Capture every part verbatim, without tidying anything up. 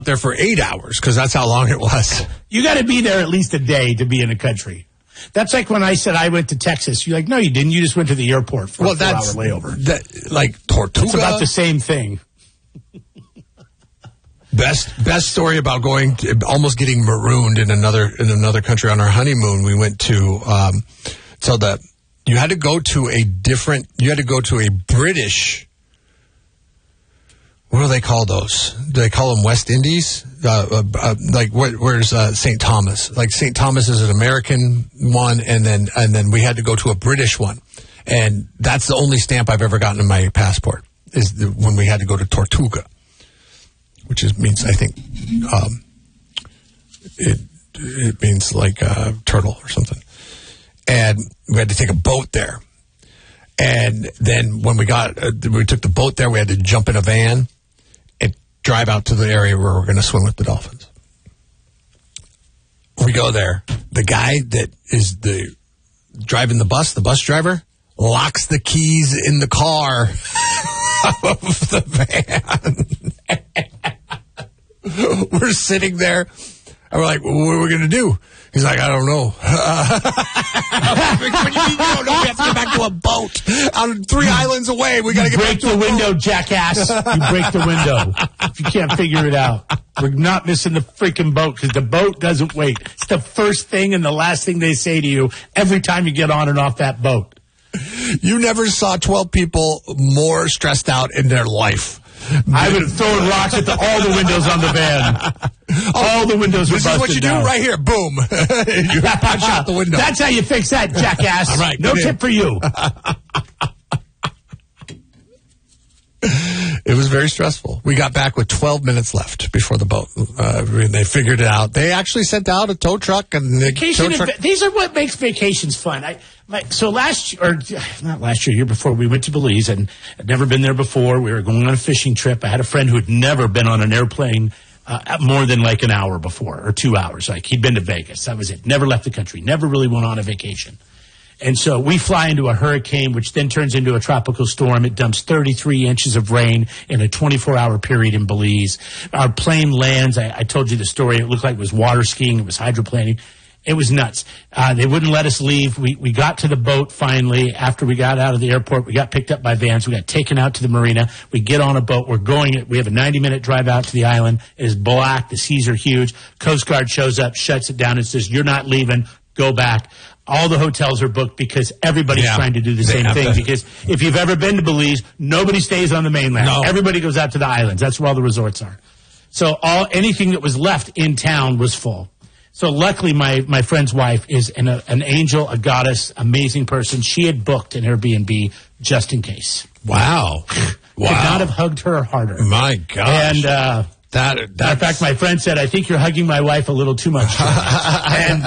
there for eight hours because that's how long it was. You got to be there at least a day to be in a country. That's like when I said I went to Texas. You're like, no, you didn't. You just went to the airport for well, a four-hour layover. That, like Tortuga. It's about the same thing. Best best story about going to, almost getting marooned in another in another country on our honeymoon. We went to um, so that you had to go to a different. You had to go to a British. What do they call those? Do they call them West Indies? Uh, uh, uh, like where, where's uh, Saint Thomas? Like Saint Thomas is an American one, and then and then we had to go to a British one, and that's the only stamp I've ever gotten in my passport is the, when we had to go to Tortuga, which is means I think um, it it means like a turtle or something, and we had to take a boat there, and then when we got uh, we took the boat there, we had to jump in a van. Drive out to the area where we're going to swim with the dolphins. We go there. The guy that is the driving the bus, the bus driver, locks the keys in the car of the van. We're sitting there, and we're like, well, what are we going to do? He's like, I don't know. Uh, what do you mean you don't know? We have to get back to a boat on three islands away. We got to get break back to the a window, boat. Jackass. You break the window if you can't figure it out. We're not missing the freaking boat because the boat doesn't wait. It's the first thing and the last thing they say to you every time you get on and off that boat. You never saw twelve people more stressed out in their life. I would have thrown rocks at the, all the windows on the van. All the windows were busted down. This is what you down. do right here. Boom. You punch out the window. That's how you fix that, jackass. All right, no tip for you. It was very stressful. We got back with twelve minutes left before the boat. Uh, they figured it out. They actually sent out a tow truck. and the Vacation tow truck- and, These are what makes vacations fun. I, my, so last year, or not last year, year before, we went to Belize, and I'd never been there before. We were going on a fishing trip. I had a friend who had never been on an airplane uh, more than like an hour before, or two hours. Like, he'd been to Vegas. That was it. Never left the country. Never really went on a vacation. And so we fly into a hurricane, which then turns into a tropical storm. It dumps thirty-three inches of rain in a twenty-four hour period in Belize. Our plane lands. I, I told you the story. It looked like it was water skiing. It was hydroplaning. It was nuts. Uh, they wouldn't let us leave. We we got to the boat finally. After we got out of the airport, we got picked up by vans. We got taken out to the marina. We get on a boat. We're going. We have a ninety minute drive out to the island. It is black. The seas are huge. Coast Guard shows up, shuts it down, and says, "You're not leaving. Go back." All the hotels are booked because everybody's yeah, trying to do the same thing. To. Because if you've ever been to Belize, nobody stays on the mainland. No. Everybody goes out to the islands. That's where all the resorts are. So all anything that was left in town was full. So luckily, my, my friend's wife is an, a, an angel, a goddess, amazing person. She had booked an Airbnb just in case. Wow. Wow. Could not have hugged her harder. My gosh. And, uh, that, in fact, my friend said, I think you're hugging my wife a little too much. And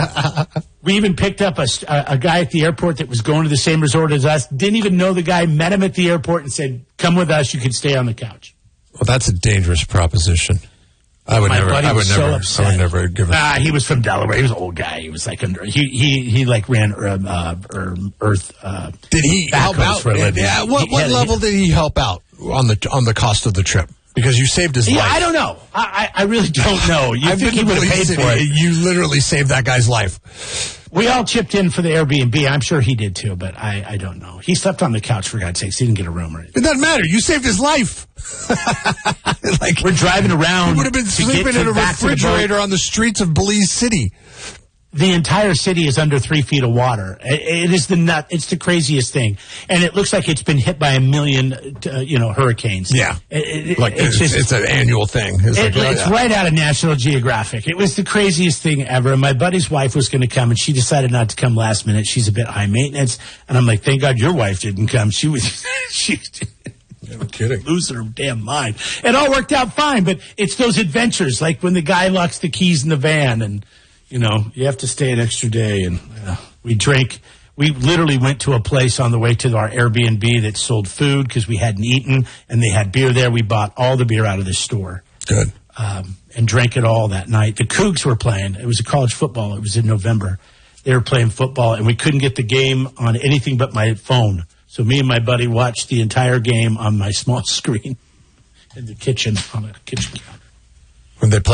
we even picked up a, a guy at the airport that was going to the same resort as us. Didn't even know the guy, met him at the airport and said, come with us, you can stay on the couch. Well, that's a dangerous proposition. I would My never, buddy I would was never, so I would never give it. Ah, he was from Delaware. He was an old guy. He was like, under, he, he, he like ran, um, uh, Earth, uh, did he help out? For a living. Yeah. What, he, what had, level he, did he help out on the, on the cost of the trip? Because you saved his yeah, life. I don't know. I, I really don't know. You I've think he would have paid for it? You literally saved that guy's life. We all chipped in for the Airbnb. I'm sure he did too, but I, I don't know. He slept on the couch, for God's sakes. He didn't get a room or anything. It doesn't matter. You saved his life. Like, we're driving around. He would have been sleeping in a refrigerator on the streets of Belize City. The entire city is under three feet of water. It, it is the nut. It's the craziest thing, and it looks like it's been hit by a million, uh, you know, hurricanes. Yeah, it, it, like it's, it's, just, it's an annual thing. It's, it, like, it's right out of National Geographic. It was the craziest thing ever. And my buddy's wife was going to come, and she decided not to come last minute. She's a bit high maintenance, and I'm like, thank God your wife didn't come. She was, she. No kidding. Lose her damn mind. It all worked out fine, but it's those adventures, like when the guy locks the keys in the van and. You know, you have to stay an extra day, and uh, we drank. We literally went to a place on the way to our Airbnb that sold food because we hadn't eaten, and they had beer there. We bought all the beer out of the store. Good. Um, and drank it all that night. The Cougs were playing. It was a college football. It was in November. They were playing football, and we couldn't get the game on anything but my phone. So me and my buddy watched the entire game on my small screen in the kitchen, on a kitchen counter. when they play